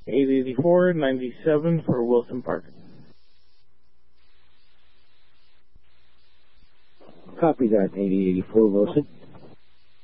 884-97 for Wilson Park. Copy that, 8084 Wilson.